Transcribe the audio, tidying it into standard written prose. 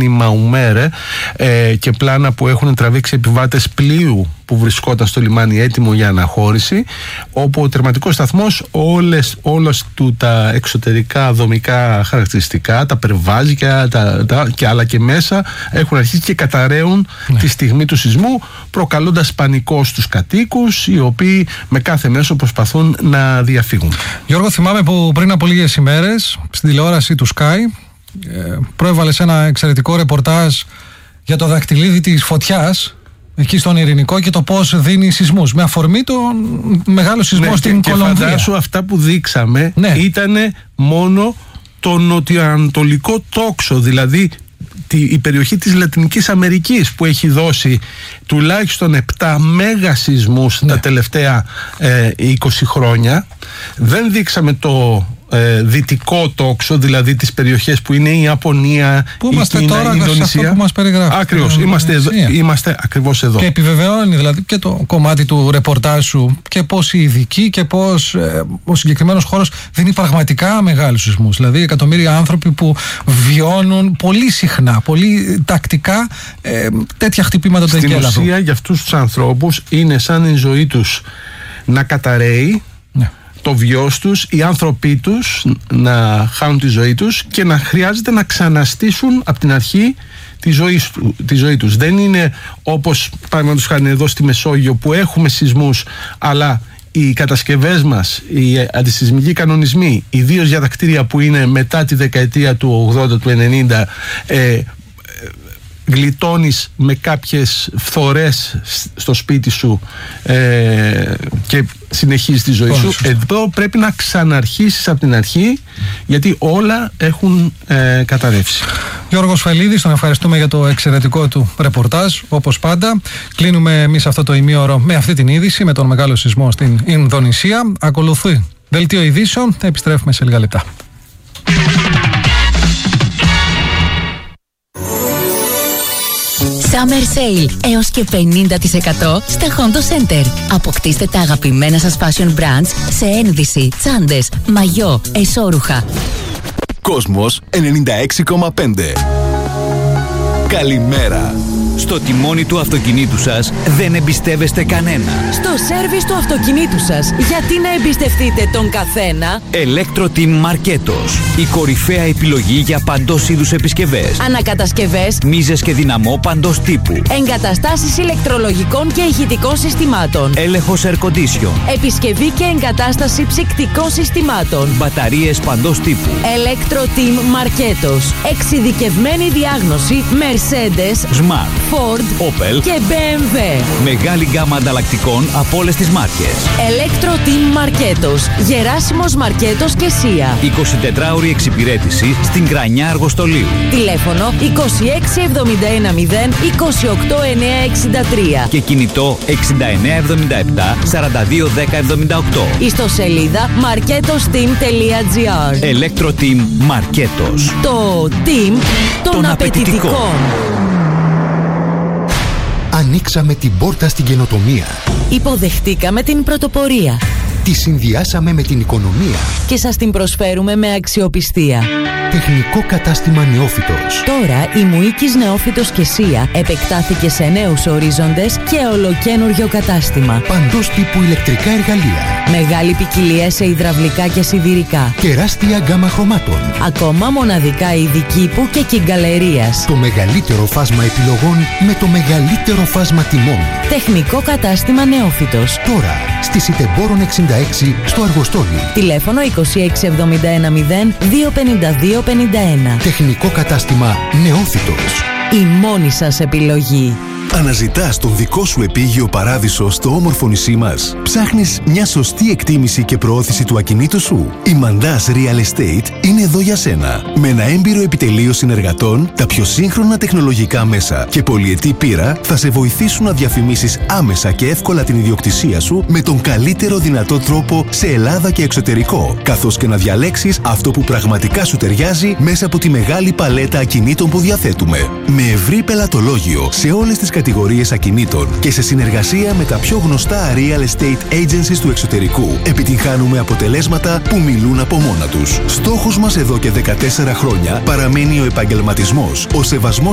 λιμάνι Μαουμέρε και πλάνα που έχουν τραβήξει επιβάτες πλοίου που βρισκόταν στο λιμάνι έτοιμο για αναχώρηση, όπου ο τερματικός σταθμός όλες του τα εξωτερικά δομικά χαρακτηριστικά, τα περβάζικα και άλλα και μέσα έχουν αρχίσει και καταραίουν τη στιγμή του σεισμού, προκαλώντας πανικό στους κατοίκους, οι οποίοι με κάθε μέσο προσπαθούν να διαφύγουν. Γιώργο, θυμάμαι που πριν από λίγες ημέρες στην τηλεόραση του Sky προέβαλες ένα εξαιρετικό ρεπορτάζ για το δακτυλίδι της φωτιάς εκεί στον Ειρηνικό και το πώς δίνει σεισμούς, με αφορμή τον μεγάλο σεισμό στην Κολομβία. Και φαντάσου, αυτά που δείξαμε ήταν μόνο το νοτιοανατολικό τόξο, δηλαδή η περιοχή της Λατινικής Αμερικής, που έχει δώσει τουλάχιστον 7 μέγα σεισμούς τα τελευταία 20 χρόνια. Δεν δείξαμε το δυτικό τόξο, δηλαδή τις περιοχές που είναι η Ιαπωνία, η Κίνα, η Ινδονησία. Ακριβώς, είμαστε ακριβώς εδώ. Και επιβεβαιώνει δηλαδή και το κομμάτι του ρεπορτάζ σου και πώς οι ειδικοί και πώς ο συγκεκριμένος χώρος δίνει πραγματικά μεγάλους σεισμούς. Δηλαδή εκατομμύρια άνθρωποι που βιώνουν πολύ συχνά, πολύ τακτικά τέτοια χτυπήματα του εγκέλαδου. Στην ουσία, για αυτούς τους ανθρώπους είναι σαν η ζωή τους να καταραίει, το βιός τους, οι άνθρωποι τους να χάνουν τη ζωή τους και να χρειάζεται να ξαναστήσουν από την αρχή τη ζωή τους. Δεν είναι όπως παραδείγματος χάρη εδώ στη Μεσόγειο, που έχουμε σεισμούς, αλλά οι κατασκευές μας, οι αντισεισμικοί κανονισμοί, ιδίως για τα κτίρια που είναι μετά τη δεκαετία του 80, του 90, γλιτώνεις με κάποιες φθορές στο σπίτι σου και συνεχίζεις τη ζωή σου. Εδώ πρέπει να ξαναρχίσεις από την αρχή, γιατί όλα έχουν καταρρεύσει. Γιώργος Φελίδης, τον ευχαριστούμε για το εξαιρετικό του ρεπορτάζ, όπως πάντα. Κλείνουμε εμείς αυτό το ημίωρο με αυτή την είδηση, με τον μεγάλο σεισμό στην Ινδονησία. Ακολουθεί δελτίο ειδήσεων, θα επιστρέφουμε σε λίγα λεπτά. Summer Sale έως και 50% στα Hondo Center. Αποκτήστε τα αγαπημένα σας fashion brands σε ένδυση, τσάντες, μαγιό, εσώρουχα. Κόσμος 96,5. Καλημέρα. Στο τιμόνι του αυτοκινήτου σας δεν εμπιστεύεστε κανένα. Στο σέρβις του αυτοκινήτου σας, γιατί να εμπιστευτείτε τον καθένα? Electro-Team Marketos. Η κορυφαία επιλογή για παντός είδους επισκευές. Ανακατασκευές, μίζες και δυναμό παντός τύπου. Εγκαταστάσεις ηλεκτρολογικών και ηχητικών συστημάτων. Έλεγχος air condition. Επισκευή και εγκατάσταση ψυκτικών συστημάτων. Μπαταρίες παντός τύπου. Electro-Team Marketos. Εξειδικευμένη διάγνωση Mercedes, Smart, Ford, Opel και BMW. Μεγάλη γκάμα ανταλλακτικών από όλες τις μάρκες. Electro-Team Marketos. Γεράσιμος Μαρκέτος και Σία. 24ωρη εξυπηρέτηση στην Κρανιά Αργοστολίου. Τηλέφωνο 26710 28963 και κινητό 6977 421078. Ιστοσελίδα marketosteam.gr. Electro-Team Marketos. Το team των απαιτητικών. Ανοίξαμε την πόρτα στην καινοτομία. Υποδεχτήκαμε την πρωτοπορία. Τη συνδυάσαμε με την οικονομία. Και σας την προσφέρουμε με αξιοπιστία. Τεχνικό κατάστημα Νεόφυτος. Τώρα η Μουίκης Νεόφυτος και Σία επεκτάθηκε σε νέους ορίζοντες και ολοκένουργιο κατάστημα. Παντός τύπου ηλεκτρικά εργαλεία. Μεγάλη ποικιλία σε υδραυλικά και σιδηρικά. Τεράστια γκάμα χρωμάτων. Ακόμα μοναδικά είδη κήπου και κυγκαλερίας. Το μεγαλύτερο φάσμα επιλογών με το μεγαλύτερο φάσμα τιμών. Τεχνικό κατάστημα Νεόφυτος. Τώρα στη Σιτεμπόρων 66 στο Αργοστόλι. Τηλέφωνο 26710 25251. Τεχνικό κατάστημα Νεόφυτος. Η μόνη σας επιλογή. Αναζητάς τον δικό σου επίγειο παράδεισο στο όμορφο νησί μας. Ψάχνεις μια σωστή εκτίμηση και προώθηση του ακινήτου σου. Η Mandaz Real Estate είναι εδώ για σένα. Με ένα έμπειρο επιτελείο συνεργατών, τα πιο σύγχρονα τεχνολογικά μέσα και πολυετή πείρα θα σε βοηθήσουν να διαφημίσεις άμεσα και εύκολα την ιδιοκτησία σου με τον καλύτερο δυνατό τρόπο σε Ελλάδα και εξωτερικό, καθώς και να διαλέξεις αυτό που πραγματικά σου ταιριάζει μέσα από τη μεγάλη παλέτα ακινήτων που διαθέτουμε. Με ευρύ πελατολόγιο σε όλες τις κατηγορίες ακινήτων και σε συνεργασία με τα πιο γνωστά real estate agencies του εξωτερικού, επιτυγχάνουμε αποτελέσματα που μιλούν από μόνα τους. Στόχος μας εδώ και 14 χρόνια παραμένει ο επαγγελματισμός, ο σεβασμός